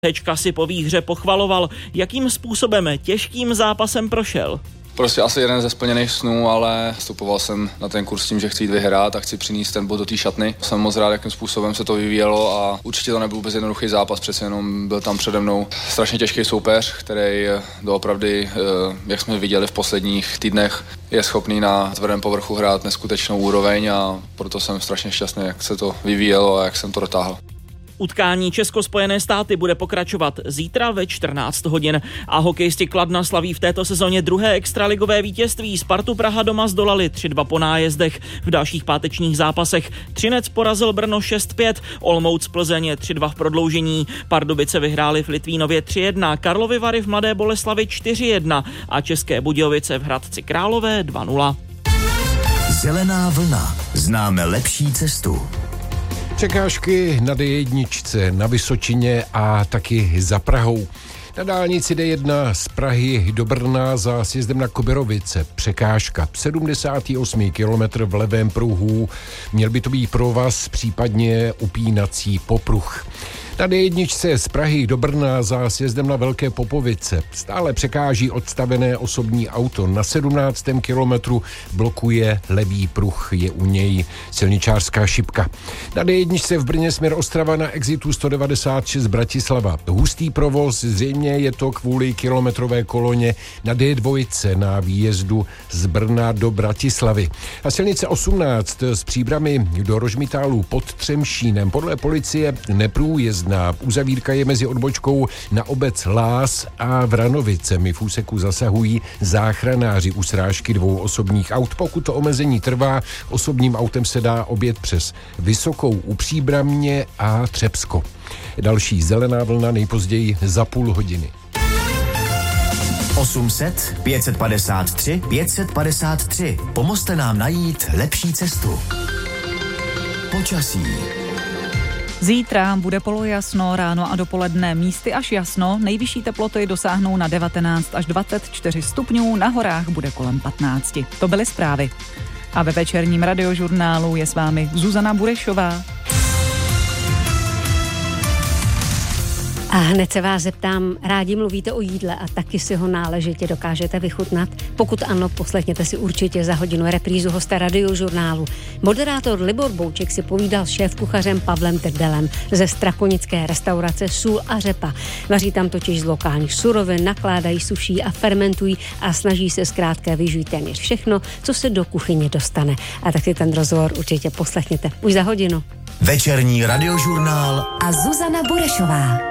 Hečka si po výhře pochvaloval, jakým způsobem těžkým zápasem prošel. Prostě asi jeden ze splněných snů, ale vstupoval jsem na ten kurz tím, že chci jít vyhrát a chci přinést ten bod do té šatny. Jsem moc rád, jakým způsobem se to vyvíjelo a určitě to nebyl vůbec jednoduchý zápas, přece jenom byl tam přede mnou strašně těžký soupeř, který doopravdy, jak jsme viděli v posledních týdnech, je schopný na tvrdém povrchu hrát neskutečnou úroveň a proto jsem strašně šťastný, jak se to vyvíjelo a jak jsem to dotáhl. Utkání Česko-Spojené státy bude pokračovat zítra ve 14 hodin a hokejisti Kladna slaví v této sezóně druhé extraligové vítězství. Spartu Praha doma zdolali 3-2 po nájezdech. V dalších pátečních zápasech Třinec porazil Brno 6-5, Olomouc Plzeň 3-2 v prodloužení, Pardubice vyhráli v Litvínově 3-1, Karlovy Vary v Mladé Boleslavi 4-1 a České Budějovice v Hradci Králové 2-0. Zelená vlna. Známe lepší cestu. Překážky na D1, na Vysočině a taky za Prahou. Na dálnici D1 z Prahy do Brna za sjezdem na Kobyrovice. Překážka 78 kilometr v levém pruhu. Měl by to být provaz, případně upínací popruh. Na D1 z Prahy do Brna za sjezdem na Velké Popovice stále překáží odstavené osobní auto. Na 17. kilometru blokuje levý pruh, je u něj silničářská šipka. Na D1 v Brně směr Ostrava na exitu 196 Bratislava. Hustý provoz, zřejmě je to kvůli kilometrové koloně na D2 na výjezdu z Brna do Bratislavy. A silnice 18 z Příbrami do Rožmitálu pod Třemšínem podle policie neprůjezdná. Uzavírka je mezi odbočkou na obec Lás a Vranovicemi. V úseku zasahují záchranáři u srážky 2 osobních aut. Pokud to omezení trvá, osobním autem se dá objet přes Vysokou u Příbramě a Třebsko. Další zelená vlna nejpozději za půl hodiny. 800 553 553. Pomozte nám najít lepší cestu. Počasí. Zítra bude polojasno, ráno a dopoledne místy až jasno, nejvyšší teploty dosáhnou na 19 až 24 stupňů, na horách bude kolem 15. To byly zprávy. A ve večerním radiožurnálu je s vámi Zuzana Burešová. A hned se vás zeptám, rádi mluvíte o jídle a taky si ho náležitě dokážete vychutnat? Pokud ano, poslechněte si určitě za hodinu reprízu hosta radiožurnálu. Moderátor Libor Bouček si povídal s šéfkuchařem Pavlem Trdelem ze strakonické restaurace Sůl a řepa. Vaří tam totiž z lokálních surovin, nakládají, suší a fermentují a snaží se zkrátka vyžít téměř všechno, co se do kuchyně dostane. A tak si ten rozhovor určitě poslechněte už za hodinu. Večerní radiožurnál a Zuzana Burešová.